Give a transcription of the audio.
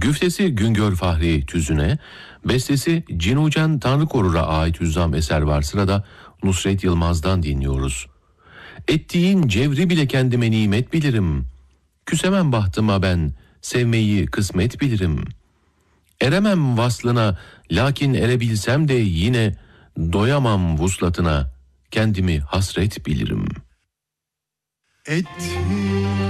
Güftesi Güngör Fahri Tüzün'e, bestesi Cinucen Tanrıkorur'a ait hüzzam eser var. Sırada Nusret Yılmaz'dan dinliyoruz. Ettiğin cevri bile kendime nimet bilirim. Küsemem bahtıma ben, sevmeyi kısmet bilirim. Eremem vaslına, lakin erebilsem de yine doyamam vuslatına, kendimi hasret bilirim.